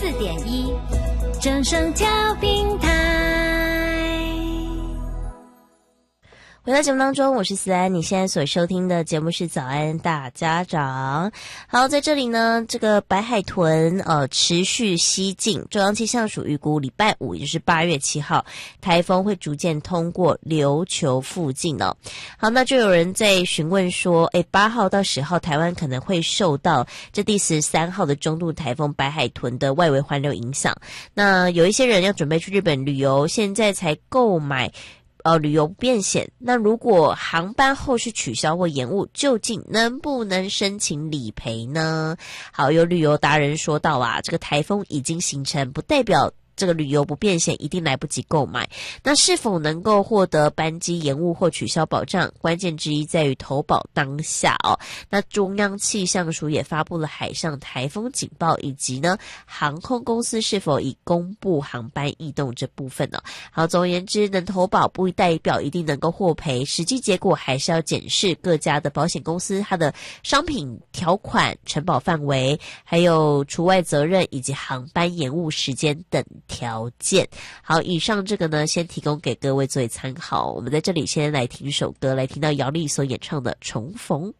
94.1正声调频台。 回到节目当中，我是思安，你现在所收听的节目是早安大家长。好，在这里呢，这个白海豚持续西进，中央气象署预估礼拜五，也就是8月7号，台风会逐渐通过琉球附近哦。好，那就有人在询问说，8号到10号台湾可能会受到这第13号的中度台风白海豚的外围环流影响。那有一些人要准备去日本旅游，现在才购买旅游不便险，那如果航班后续取消或延误，究竟能不能申请理赔呢？好，有旅游达人说到啊，这个台风已经形成，不代表这个旅游不便险一定来不及购买，那是否能够获得班机延误或取消保障，关键之一在于投保当下哦。那中央气象署也发布了海上台风警报，以及呢航空公司是否已公布航班异动这部分哦。好，总而言之，能投保不代表一定能够获赔，实际结果还是要检视各家的保险公司它的商品条款、承保范围，还有除外责任以及航班延误时间等条件。好，以上这个呢先提供给各位作为参考。我们在这里先来听首歌，来听到姚丽所演唱的《重逢》。